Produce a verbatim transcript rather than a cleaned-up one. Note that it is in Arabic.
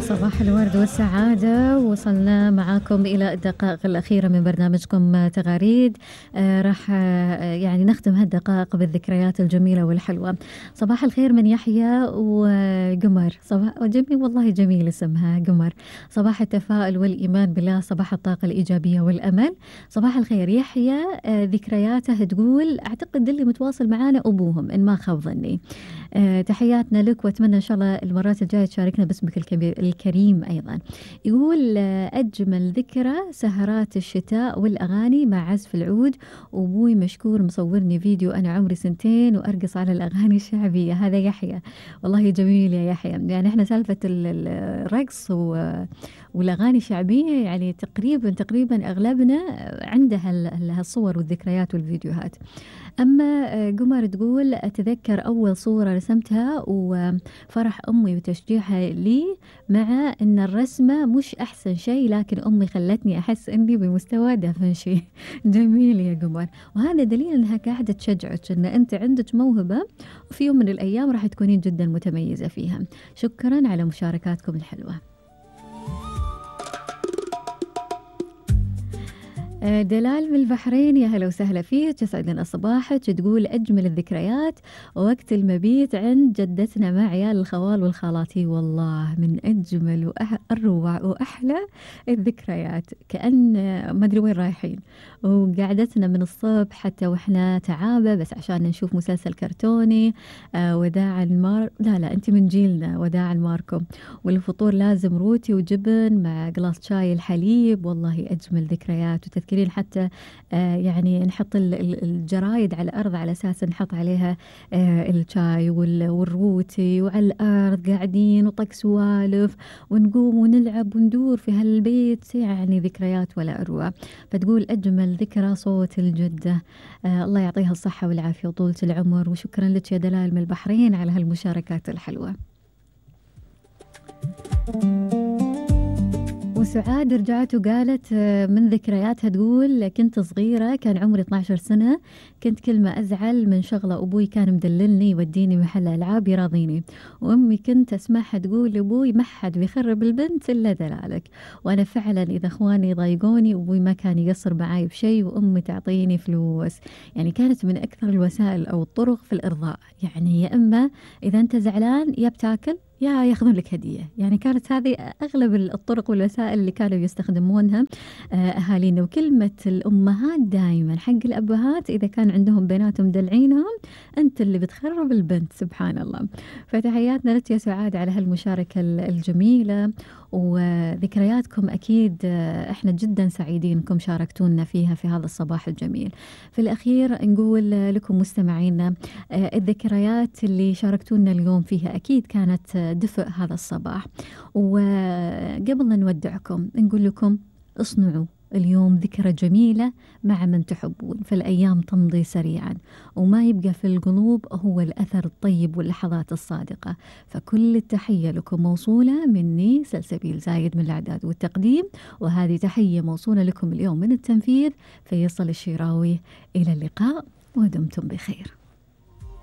صباح الورد والسعادة. وصلنا معاكم إلى الدقائق الأخيرة من برنامجكم تغاريد. آه راح آه يعني نختم هالدقائق بالذكريات الجميلة والحلوة. صباح الخير من يحيى وقمر. صباح جميل والله، جميل اسمها قمر. صباح التفاؤل والإيمان بالله، صباح الطاقة الإيجابية والأمل. صباح الخير يحيى. آه ذكرياته تقول أعتقد اللي متواصل معانا أبوهم إن ما خاب ظني. آه تحياتنا لك، وأتمنى إن شاء الله المرات الجاية تشاركنا باسمك الكبير الكريم أيضا. يقول آه أجمل ذكرى سهرات الشتاء والأغاني مع عزف العود، وأبوي مشكور مصورني فيديو أنا عمري سنتين وأرقص على الأغاني الشعبية. هذا يحيى، والله جميل يا يحيى. يعني إحنا سالفة الرقص والأغاني الشعبية يعني تقريبا تقريبا أغلبنا عندها هالصور والذكريات والفيديوهات. أما قمر تقول أتذكر أول صورة رسمتها وفرح أمي وتشجيعها لي، مع أن الرسمة مش أحسن شيء لكن أمي خلتني أحس أني بمستوى دافنشي. جميل يا قمر، وهذا دليل أنها قاعدة تشجعك أن أنت عندك موهبة وفي يوم من الأيام راح تكونين جدا متميزة فيها. شكرا على مشاركاتكم الحلوة. دلال من البحرين، يا هلا وسهلا فيك، يسعد لنا صباحك. تقول أجمل الذكريات وقت المبيت عند جدتنا مع عيال الخوال والخالاتي، والله من أجمل وأروع وأحلى الذكريات. كأن ما أدري وين رايحين، وقعدتنا من الصبح حتى وإحنا تعابة بس عشان نشوف مسلسل كرتوني. آه وداع المار، لا لا أنت من جيلنا، وداع الماركو. والفطور لازم روتي وجبن مع قلاص شاي الحليب. والله أجمل ذكريات. وتذكرين حتى آه يعني نحط الجرايد على الأرض على أساس نحط عليها آه الشاي والروتي، وعلى الأرض قاعدين وطق سوالف ونقوم ونلعب وندور في هالبيت. يعني ذكريات ولا أروع. فتقول أجمل ذكرى صوت الجدة. آه الله يعطيها الصحة والعافية وطولة العمر. وشكرا لك يا دلال من البحرين على هالمشاركات الحلوة. وسعاد رجعت وقالت من ذكرياتها، تقول كنت صغيرة كان عمري اثني عشر سنة، كنت كل ما أزعل من شغلة أبوي كان مدللني يوديني محل ألعاب يراضيني، وأمي كنت أسمعها تقول لأبوي ما حد بيخرب البنت إلا دلالك. وأنا فعلا إذا أخواني يضايقوني أبوي ما كان يقصر معاي بشيء وأمي تعطيني فلوس. يعني كانت من أكثر الوسائل أو الطرق في الإرضاء. يعني يا إما إذا أنت زعلان يا بتاكل يا ياخذون لك هدية. يعني كانت هذه أغلب الطرق والوسائل اللي كانوا يستخدمونها أهالينا. وكلمة الأمهات دائما حق الأبهات إذا كان عندهم بناتهم دلعينهم، أنت اللي بتخرب البنت. سبحان الله. فتحياتنا لك يا سعاد على هالمشاركة الجميلة، وذكرياتكم أكيد إحنا جدا سعيدين أنكم شاركتونا فيها في هذا الصباح الجميل. في الأخير نقول لكم مستمعينا الذكريات اللي شاركتونا اليوم فيها أكيد كانت دفء هذا الصباح. وقبل أن نودعكم نقول لكم اصنعوا اليوم ذكرى جميلة مع من تحبون، فالأيام تمضي سريعا وما يبقى في القلوب هو الأثر الطيب واللحظات الصادقة. فكل التحية لكم موصولة مني سلسبيل زايد من الإعداد والتقديم، وهذه تحية موصولة لكم اليوم من التنفيذ فيصل الشراوي. إلى اللقاء ودمتم بخير.